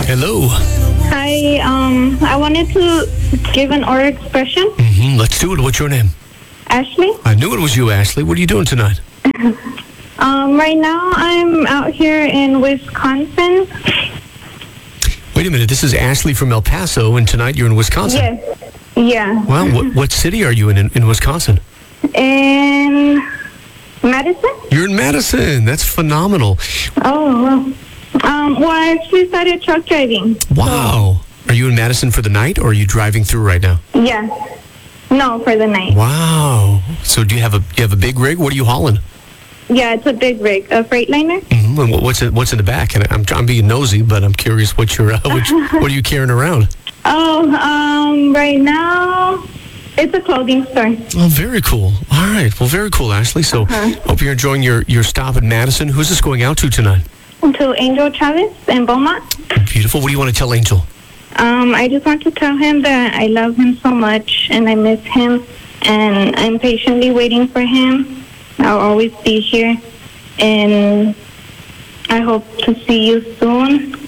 Hello. Hi, I wanted to give an oral expression. Let's do it. What's your name? Ashley. I knew it was you, Ashley. What are you doing tonight? Right now I'm out here in Wisconsin. Wait a minute. This is Ashley from El Paso, and tonight you're in Wisconsin. Yes. Yeah. Wow. What city are you in Wisconsin? In Madison? You're in Madison. That's phenomenal. Oh, well. Well, I actually started truck driving. Wow. Are you in Madison for the night, or are you driving through right now? Yeah. No, for the night. Wow. So do you have a big rig? What are you hauling? Yeah, it's a big rig, a Freightliner. Mm-hmm. And what's in the back? And I'm being nosy, but I'm curious what you're what are you carrying around? Oh, right now it's a clothing store. Oh, very cool. All right. Well, very cool, Ashley. So hope you're enjoying your stop in Madison. Who's this going out to tonight? To Angel Chavez in Beaumont. Beautiful. What do you want to tell Angel? I just want to tell him that I love him so much and I miss him, and I'm patiently waiting for him. I'll always be here, and I hope to see you soon.